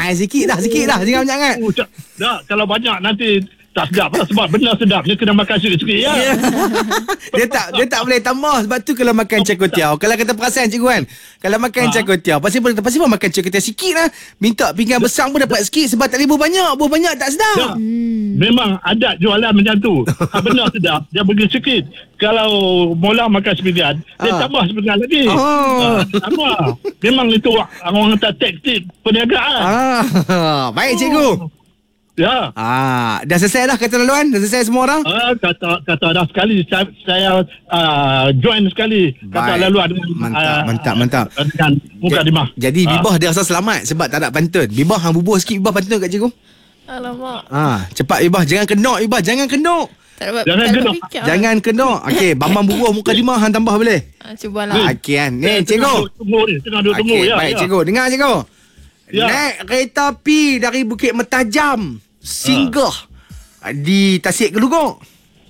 Sikit dah. Jangan banyak sangat. Dah, kalau banyak nanti tak sedap lah. Sebab benar sedap dia kena makan sikit-sikit ya. Dia tak boleh tambah. Sebab tu kalau makan char kway teow, kalau kata perasan cikgu kan, kalau makan char kway teow pasti makan char kway teow sikit lah. Minta pinggan besar pun dapat sikit. Sebab tak boleh buah banyak tak sedap. Memang adat jualan macam tu. Benar sedap, dia bagi sikit. Kalau mula makan sepinggan, dia tambah sepinggan lagi. Tambah. Memang itu orang kata taktik perniagaan. Baik cikgu. Ya. Dah selesai dah kata laluan? Dah selesai semua orang? Kata dah sekali. Saya join sekali. Kata laluan. Mantap. Dengan mukadimah. Jadi Bibah dia rasa selamat sebab tak ada pantun. Bibah hang bubuh sikit, Bibah pantun kat cikgu. Alamak. Cepat Bibah, jangan kenok Bibah, jangan kenok. Jangan kenok. Okey, Bambang bubuh mukadimah hang tambah boleh? Cubalah. Okey kan. Ni cikgu. Tengah duduk tunggu. Okey, baik cikgu. Dengar cikgu. Naik kereta api dari Bukit Metajam singgah di Tasik Kelugok.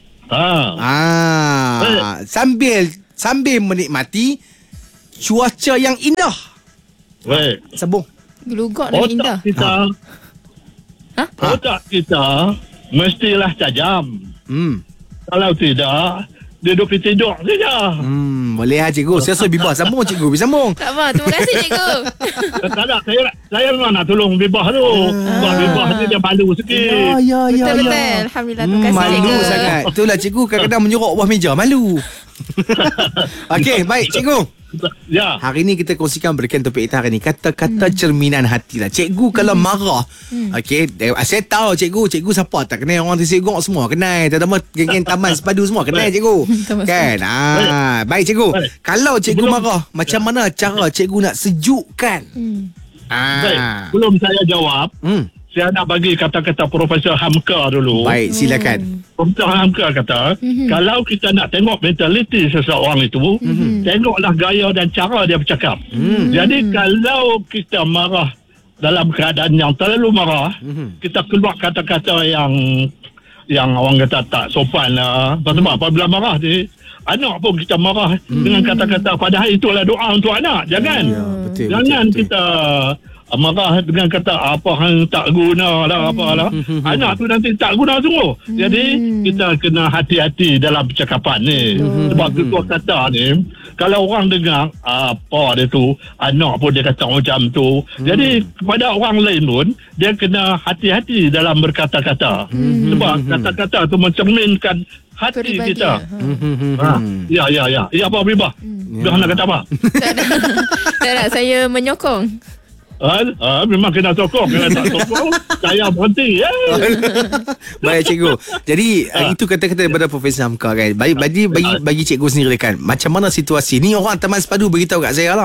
Sambil menikmati cuaca yang indah. Sambung. Gelugok dan indah. Otak kita mestilah tajam. Kalau tidak, dia duduk tidur saja. Boleh lah cikgu. Saya rasa Bibah sambung cikgu. Sambung. Tak apa. Terima kasih cikgu. Tak ada. Saya memang nak tolong Bibah tu. Sebab Bibah ni dia malu sikit. Betul. Alhamdulillah. Terima kasih cikgu. Malu sangat. Itulah cikgu kadang-kadang menyorok bawah meja. Malu. Okey, baik cikgu. Ya. Hari ni kita kongsikan berikan topik kita hari ni. Kata-kata cerminan hati lah. Cikgu kalau marah, okey, saya tahu cikgu siapa tak kenal orang Tasik Gok semua kenal. Terutama geng-geng Taman Sepadu semua kenal cikgu. Kan? Baik cikgu. Kalau cikgu marah, macam mana cara cikgu nak sejukkan? Baik. Belum saya jawab, saya nak bagi kata-kata Profesor Hamka dulu. Baik, silakan. Profesor Hamka kata, kalau kita nak tengok mentaliti seseorang itu, tengoklah gaya dan cara dia bercakap. Jadi kalau kita marah dalam keadaan yang terlalu marah, kita keluar kata-kata yang orang kata tak sopan lah. Sebab apabila marah ni, anak pun kita marah dengan kata-kata, padahal itulah doa untuk anak. Jangan. Jangan kita marah dengan kata apa hang tak guna lah apalah. Anak tu nanti tak guna semua. Jadi kita kena hati-hati dalam percakapan ni. Sebab tutur kata ni, kalau orang dengar apa dia tu, anak pun dia kata macam tu. Jadi kepada orang lain pun dia kena hati-hati dalam berkata-kata. Sebab kata-kata tu mencerminkan hati kita. Ya. Ya apa Bibah? Dah nak kata apa? Tak nak, saya menyokong. Memang kena sokong. Kena tak sokong, saya berhenti. Baik cikgu. Jadi itu kata-kata daripada Profesor Hamka kan. Bagi cikgu sendiri kan, macam mana situasi ni? Orang Taman Sepadu beritahu kat saya lah.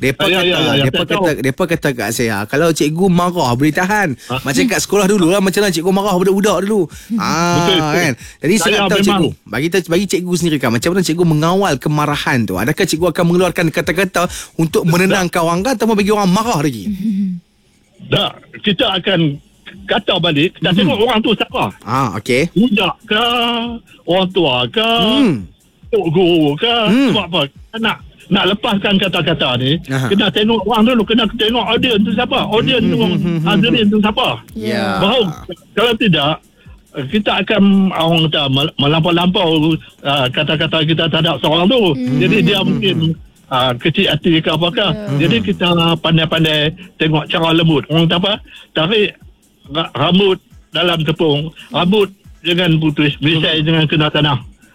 Depa kata kat saya, kalau cikgu marah boleh tahan. Macam kat sekolah dulu lah, macam mana cikgu marah budak-budak dulu. Kan. Jadi saya nak tahu cikgu, bagi cikgu sendiri kan, macam mana cikgu mengawal kemarahan tu? Adakah cikgu akan mengeluarkan kata-kata untuk menenangkan orang kan, atau bagi orang marah lagi? Tak, kita akan kata balik. Kita tengok orang tu siapa. Okey. Budak ke, orang tua ke, tok guru ke. Sebab apa? Nak lepaskan kata-kata ni, kena tengok orang dulu. Kena tengok audiens tu siapa. Audiens tu, hadirin tu siapa. Baru, kalau tidak, kita akan orang kata melampau-lampau kata-kata kita terhadap seorang tu. Jadi dia mungkin kecil hati ke apakah. Jadi kita pandai-pandai tengok cara lembut. Orang kata apa? Tarik rambut dalam tepung. Rambut jangan putus. Belisai jangan kena tanah.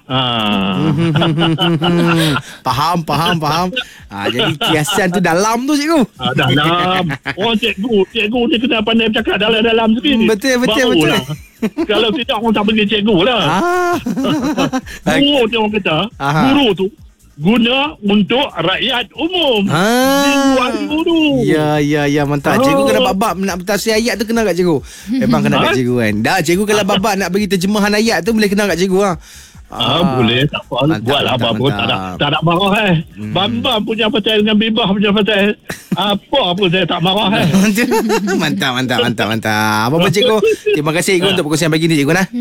Faham. Jadi kiasan tu dalam tu cikgu. Dalam. Orang cikgu ni kena pandai bercakap dalam-dalam sikit. Betul. Kalau tidak orang tak bagi cikgu lah. Guru tu orang kata, guru tu guna untuk rakyat umum. Guru. Ya, mantap. Cikgu kena bab nak bertafsir ayat tu kena kat cikgu. Memang kena kat cikgu kan. Dah cikgu kalau bab nak bagi terjemahan ayat tu boleh kena kat cikgu lah. Boleh, tak apa. Mantap, Buatlah mantap, apa-apa. mantap. Tak nak marah Bambam punya pasal dengan Bibah punya pasal. Apa pun saya tak marah Mantap. Apa pun cikgu. Terima kasih cikgu untuk perkongsian pagi ni cikgu nah.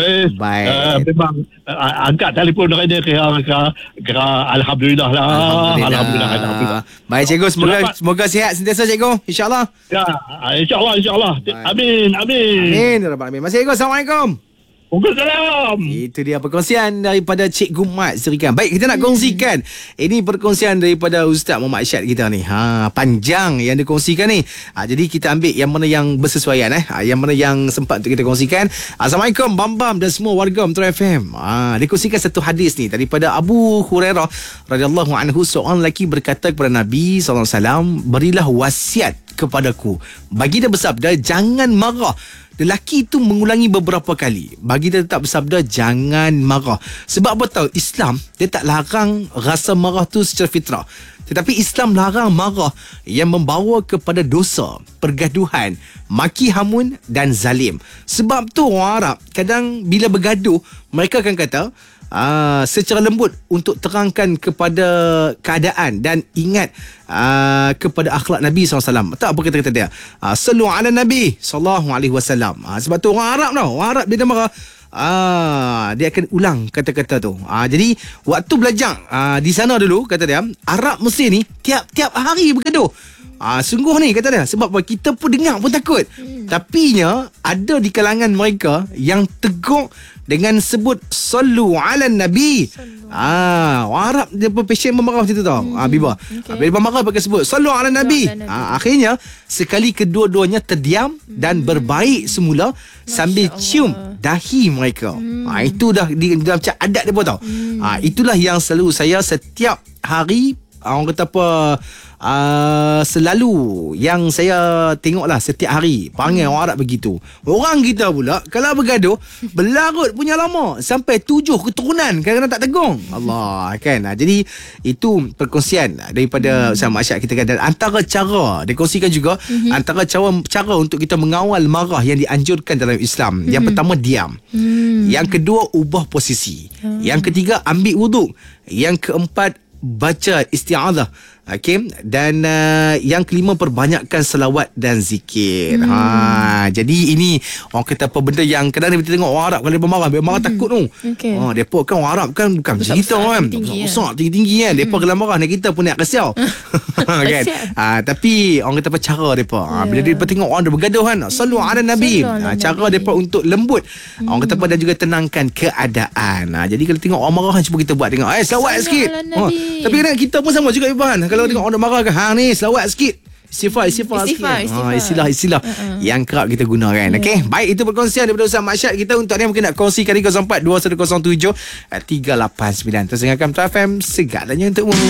Baik. Memang angkat telefon radio kira Alhamdulillah lah. Alhamdulillah. Baik cikgu, semoga sihat sentiasa cikgu. InsyaAllah. Ya, insyaAllah. Amin. Amin. Masih cikgu. Assalamualaikum. Waalaikumsalam. Itu dia perkongsian daripada Cikgu Mat Serikan. Baik, kita nak kongsikan. Ini perkongsian daripada Ustaz Muhammad Syed kita ni. Panjang yang dikongsikan ni. Jadi kita ambil yang mana yang bersesuaian. Yang mana yang sempat untuk kita kongsikan. Assalamualaikum Bambam dan semua warga Metro FM. Dikongsikan satu hadis ni daripada Abu Hurairah radhiyallahu anhu. Seorang lelaki berkata kepada Nabi SAW, berilah wasiat kepadaku. Baginda bersabda, jangan marah. Lelaki itu mengulangi beberapa kali. Baginda tetap bersabda, jangan marah. Sebab apa tahu? Islam, dia tak larang rasa marah tu secara fitrah. Tetapi Islam larang marah yang membawa kepada dosa, pergaduhan, maki hamun dan zalim. Sebab tu orang Arab kadang bila bergaduh, mereka akan kata, secara lembut untuk terangkan kepada keadaan dan ingat kepada akhlak Nabi SAW. Tak apa kata-kata dia, sallu ala Nabi SAW. Sebab tu orang Arab tau, orang Arab dia dah marah, dia akan ulang kata-kata tu. Jadi waktu belajar di sana dulu, kata dia, Arab Mesir ni tiap-tiap hari bergaduh. Sungguh ni kata dia, sebab apa? Kita pun dengar pun takut. Tapinya ada di kalangan mereka yang tegur dengan sebut sallu ala Nabi. Orang Arab dia pun passion memarah macam tu tau. Biba. Bila marah pakai sebut sallu ala Nabi. Akhirnya sekali kedua-duanya terdiam dan berbaik semula sambil cium dahi mereka. Itu dah di dalam adat dia pun tau. Itulah yang selalu saya setiap hari, orang kata apa, selalu yang saya tengoklah setiap hari panggil orang Arab begitu. Orang kita pula kalau bergaduh berlarut punya lama sampai 7 keturunan kadang-kadang tak tegung. Allah kan. Jadi itu perkongsian daripada Ustaz Masyad kita kan. Dan antara cara dikongsikan juga, antara cara untuk kita mengawal marah yang dianjurkan dalam Islam. Yang pertama, diam. Yang kedua, ubah posisi. Yang ketiga, ambil wuduk. Yang keempat, baca isti'adzah. Okey, dan yang kelima, perbanyakkan selawat dan zikir. Jadi ini orang kata apa benda yang kadang kita tengok orang Arab kalau dia marah, marah takut tu. Depa kan orang Arab kan bukan cerita kan. Besar tinggi kan. Depa kalau marah ni kita pun nak kesiau. Kan. Tapi orang kata apa cara depa. Bila depa tengok orang dia bergaduh kan, sallu ala Nabi. Cara depa untuk lembut, orang kata apa, dan juga tenangkan keadaan. Jadi kalau tengok orang marah, cuba kita buat tengok, selawat sikit. Tapi kadang kita pun sama juga Iban. Kalau tengok orang marah kan, ni selawat sikit. Istighfar sikit. Istilah yang kerap kita gunakan. Okey, baik, itu perkongsian daripada Ustaz Masyad kita. Untuk yang mungkin nak kongsikan 042107 389. Terus dengarkan Metro FM, segalanya untukmu.